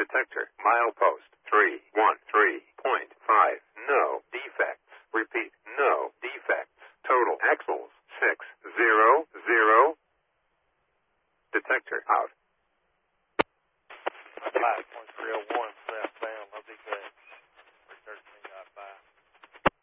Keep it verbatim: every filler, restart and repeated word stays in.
Detector. Milepost three one three point five. No defects. Repeat. No defects. Total axles six zero zero. Detector out. five point three oh one.